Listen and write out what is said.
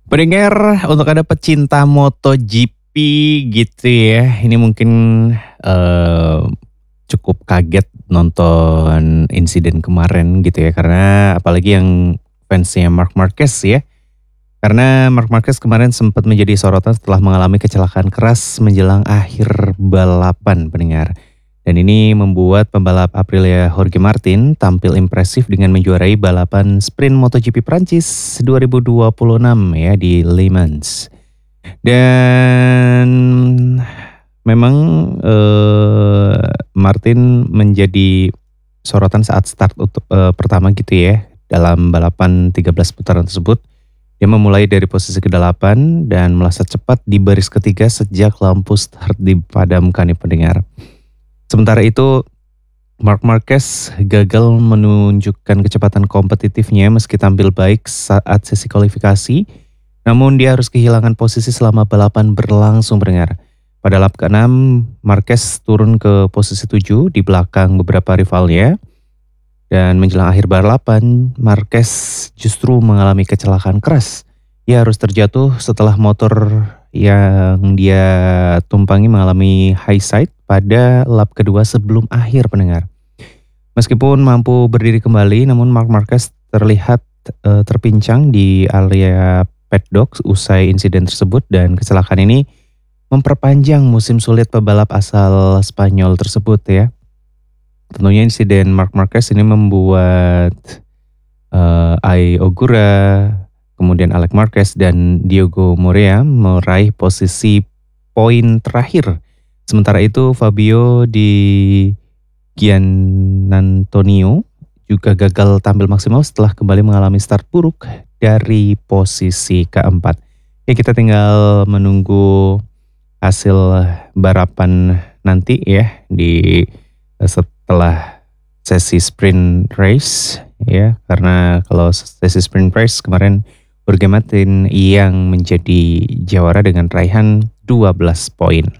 Pendengar, untuk Anda pecinta MotoGP gitu ya, ini mungkin, eee, cukup kaget nonton insiden kemarin gitu ya, karena apalagi yang fansnya Marc Marquez ya. Karena Marc Marquez kemarin sempat menjadi sorotan setelah mengalami kecelakaan keras menjelang akhir balapan pendengar. Dan ini membuat pembalap Aprilia Jorge Martin tampil impresif dengan menjuarai balapan sprint MotoGP Prancis 2026 ya di Le Mans. Dan memang Martin menjadi sorotan saat start untuk pertama gitu ya dalam balapan 13 putaran tersebut. Dia memulai dari posisi ke-8 dan melesat cepat di baris ketiga sejak lampu start dipadamkan nih pendengar. Sementara itu Marc Marquez gagal menunjukkan kecepatan kompetitifnya meski tampil baik saat sesi kualifikasi, namun dia harus kehilangan posisi selama balapan berlangsung pendengar. Pada lap ke-6, Marquez turun ke posisi 7 di belakang beberapa rivalnya. Dan menjelang akhir balapan, Marquez justru mengalami kecelakaan keras. Ia harus terjatuh setelah motor yang dia tumpangi mengalami high side pada lap kedua sebelum akhir pendengar. Meskipun mampu berdiri kembali, namun Marc Marquez terlihat terpincang di area paddock usai insiden tersebut dan kecelakaan ini memperpanjang musim sulit pebalap asal Spanyol tersebut ya. Tentunya insiden Marc Marquez ini membuat Ai Ogura, kemudian Alex Marquez dan Diogo Morea meraih posisi poin terakhir. Sementara itu Fabio Di Giannantonio juga gagal tampil maksimal setelah kembali mengalami start buruk dari posisi keempat. Ya kita tinggal menunggu hasil balapan nanti ya di setelah sesi sprint race ya, karena kalau sesi sprint race kemarin Jorge Martin yang menjadi jawara dengan raihan 12 poin.